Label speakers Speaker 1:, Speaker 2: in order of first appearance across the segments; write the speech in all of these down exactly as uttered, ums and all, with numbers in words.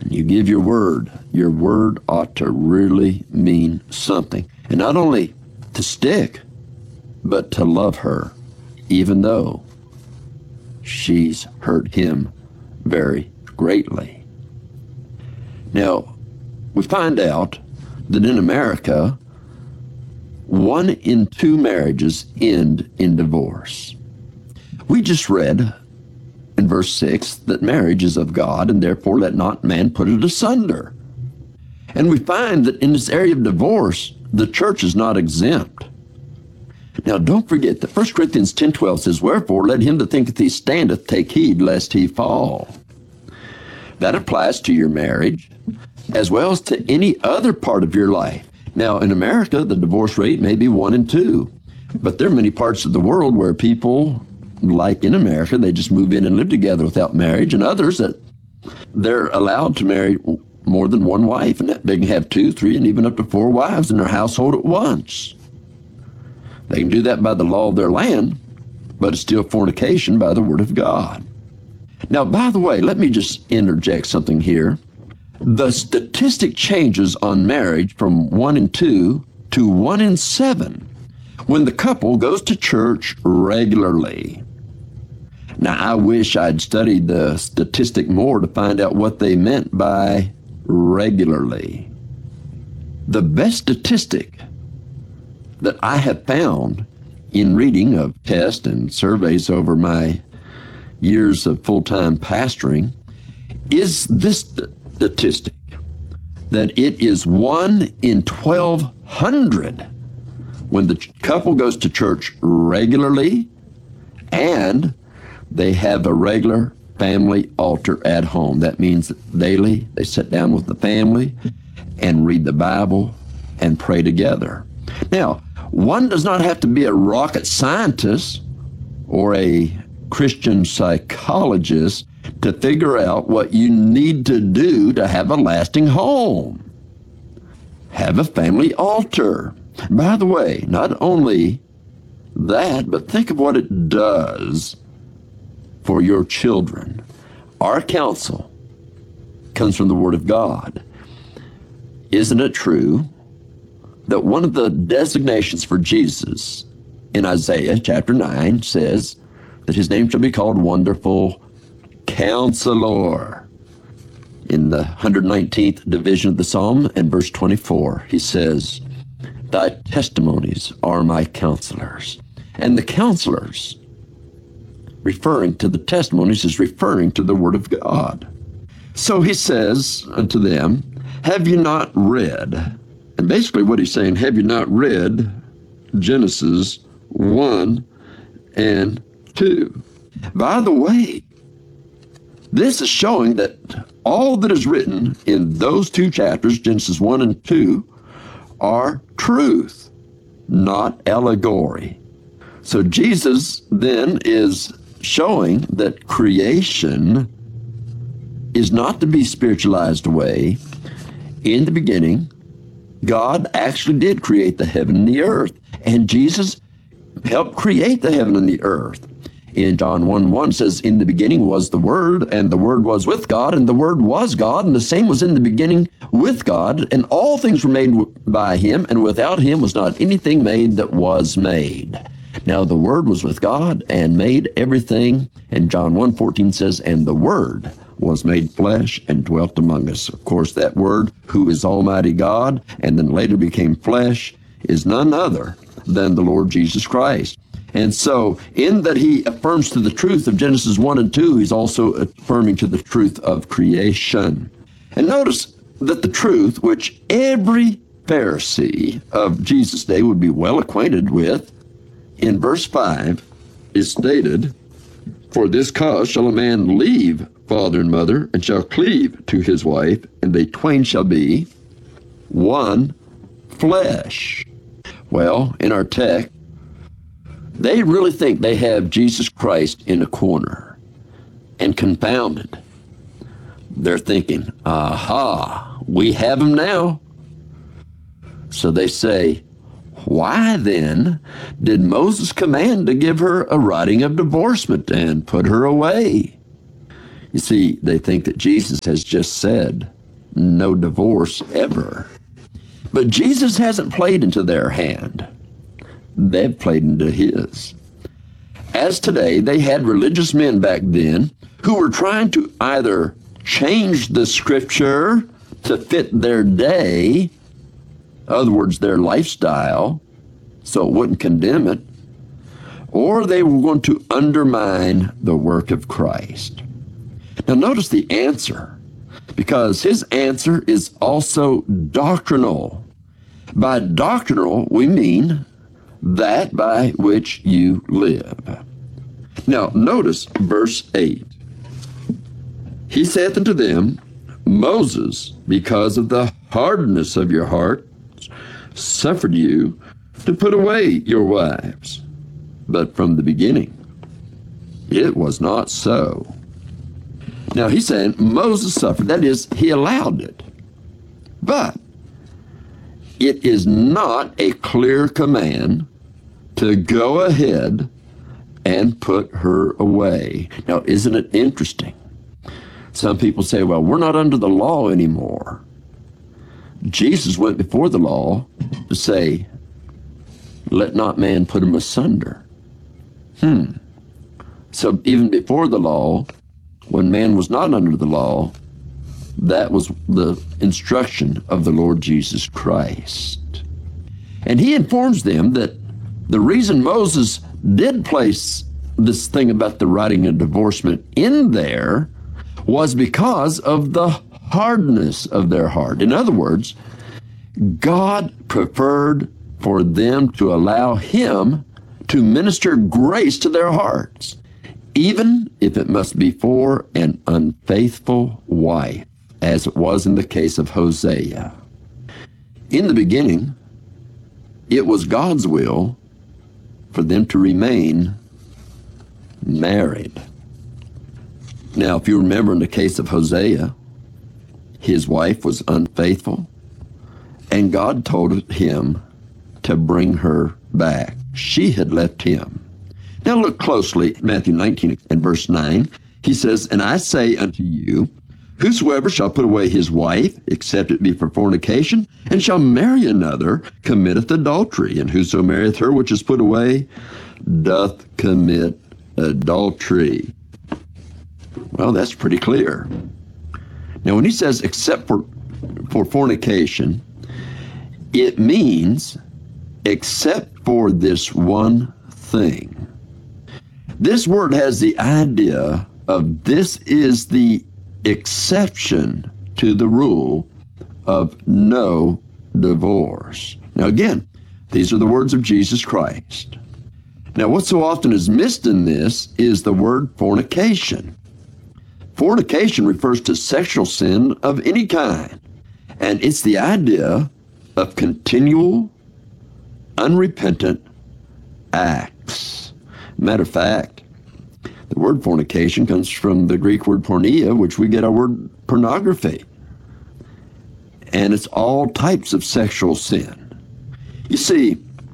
Speaker 1: You give your word. Your word ought to really mean something. And not only to stick, but to love her, even though she's hurt him very greatly. Now, we find out that in America, one in two marriages end in divorce. We just read in verse six that marriage is of God, and therefore let not man put it asunder. And we find that in this area of divorce, the church is not exempt. Now, don't forget that First Corinthians ten twelve says, wherefore let him that thinketh he standeth take heed lest he fall. That applies to your marriage as well as to any other part of your life. Now, in America, the divorce rate may be one in two, but there are many parts of the world where people, like in America, they just move in and live together without marriage, and others that they're allowed to marry more than one wife, and that they can have two, three, and even up to four wives in their household at once. They can do that by the law of their land, but it's still fornication by the word of God. Now, by the way, let me just interject something here. The statistic changes on marriage from one in two to one in seven when the couple goes to church regularly. Now, I wish I'd studied the statistic more to find out what they meant by regularly. The best statistic that I have found in reading of tests and surveys over my years of full-time pastoring is this statistic, that it is one in twelve hundred when the couple goes to church regularly and they have a regular family altar at home. That means that daily they sit down with the family and read the Bible and pray together. Now, one does not have to be a rocket scientist or a Christian psychologist to figure out what you need to do to have a lasting home. Have a family altar. By the way, not only that, but think of what it does for your children. Our counsel comes from the Word of God. Isn't it true that one of the designations for Jesus in Isaiah chapter nine says that his name shall be called Wonderful Counselor? In the one hundred nineteenth division of the Psalm and verse twenty-four, he says, thy testimonies are my counselors. And the counselors, referring to the testimonies, is referring to the Word of God. So he says unto them, have you not read? And basically what he's saying, have you not read Genesis one and two? By the way, this is showing that all that is written in those two chapters, Genesis one and two, are truth, not allegory. So Jesus then is showing that creation is not to be spiritualized away. In the beginning, God actually did create the heaven and the earth, and Jesus helped create the heaven and the earth. In John one one says, in the beginning was the Word, and the Word was with God, and the Word was God, and the same was in the beginning with God, and all things were made by him, and without him was not anything made that was made. Now the Word was with God and made everything, and John one fourteen says, and the Word was made flesh and dwelt among us. Of course, that Word, who is Almighty God, and then later became flesh, is none other than the Lord Jesus Christ. And so, in that he affirms to the truth of Genesis one and two, he's also affirming to the truth of creation. And notice that the truth, which every Pharisee of Jesus' day would be well acquainted with, in verse five, is stated, for this cause shall a man leave father and mother, and shall cleave to his wife, and they twain shall be one flesh. Well, in our text, they really think they have Jesus Christ in a corner and confounded. They're thinking, aha, we have him now. So they say, why then did Moses command to give her a writing of divorcement and put her away? You see, they think that Jesus has just said no divorce ever. But Jesus hasn't played into their hand. They've played into his. As today, they had religious men back then who were trying to either change the scripture to fit their day, in other words, their lifestyle, so it wouldn't condemn it, or they were going to undermine the work of Christ. Now notice the answer, because his answer is also doctrinal. By doctrinal, we mean that by which you live. Now notice verse eight. He saith unto them, Moses, because of the hardness of your heart, suffered you to put away your wives. But from the beginning, it was not so. Now he's saying Moses suffered. That is, he allowed it. But it is not a clear command to go ahead and put her away. Now, isn't it interesting? Some people say, well, we're not under the law anymore. Jesus went before the law to say, let not man put him asunder. Hmm. So even before the law, when man was not under the law, that was the instruction of the Lord Jesus Christ. And he informs them that the reason Moses did place this thing about the writing of divorcement in there was because of the hardness of their heart. In other words, God preferred for them to allow him to minister grace to their hearts, even if it must be for an unfaithful wife, as it was in the case of Hosea. In the beginning, it was God's will for them to remain married. Now, if you remember in the case of Hosea, his wife was unfaithful, and God told him to bring her back. She had left him. Now look closely at Matthew nineteen and verse nine. He says, And I say unto you, whosoever shall put away his wife, except it be for fornication, and shall marry another, committeth adultery. And whoso marrieth her which is put away, doth commit adultery. Well, that's pretty clear. Now, when he says except for, for fornication, it means except for this one thing. This word has the idea of this is the exception to the rule of no divorce. Now again, these are the words of Jesus Christ. Now what so often is missed in this is the word fornication. Fornication refers to sexual sin of any kind, and it's the idea of continual, unrepentant acts. Matter of fact, the word fornication comes from the Greek word porneia, which we get our word pornography. And it's all types of sexual sin. You see,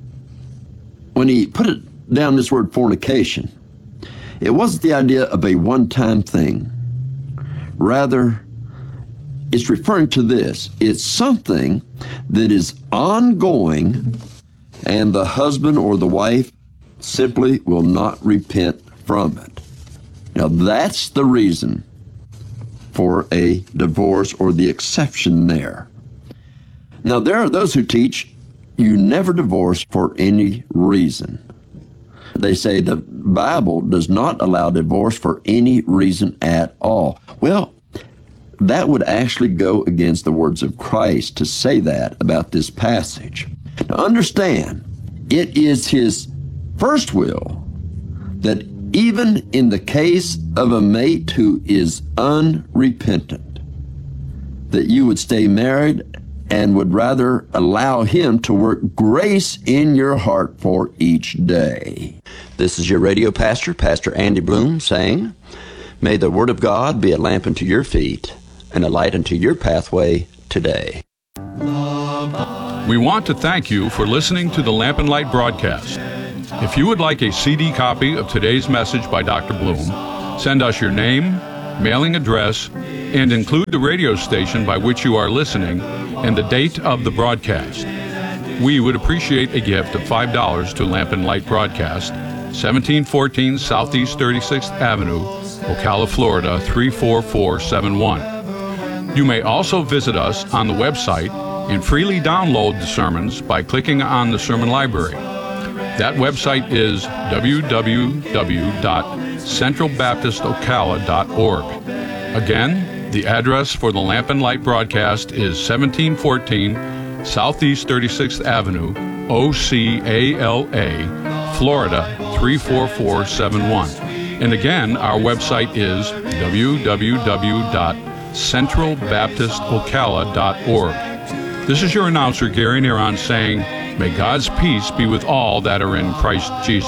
Speaker 1: when he put it down, this word fornication, it wasn't the idea of a one-time thing. Rather, it's referring to this. It's something that is ongoing, and the husband or the wife simply will not repent from it. Now, that's the reason for a divorce, or the exception there. Now, there are those who teach you never divorce for any reason. They say the Bible does not allow divorce for any reason at all. Well, that would actually go against the words of Christ to say that about this passage. Now, understand, it is his first will that even in the case of a mate who is unrepentant, that you would stay married and would rather allow him to work grace in your heart for each day. This is your radio pastor, Pastor Andy Bloom, saying, may the Word of God be a lamp unto your feet and a light unto your pathway today.
Speaker 2: We want to thank you for listening to the Lamp and Light broadcast. If you would like a C D copy of today's message by Doctor Bloom, send us your name, mailing address, and include the radio station by which you are listening and the date of the broadcast. We would appreciate a gift of five dollars to Lamp and Light Broadcast, seventeen fourteen Southeast thirty-sixth Avenue, Ocala, Florida three four four seven one. You may also visit us on the website and freely download the sermons by clicking on the Sermon Library. That website is w w w dot central baptist ocala dot org. Again, the address for the Lamp and Light Broadcast is seventeen fourteen Southeast thirty-sixth Avenue, O C A L A, Florida three four four seven one. And again, our website is w w w dot central baptist ocala dot org. This is your announcer, Gary Neron, saying, may God's peace be with all that are in Christ Jesus.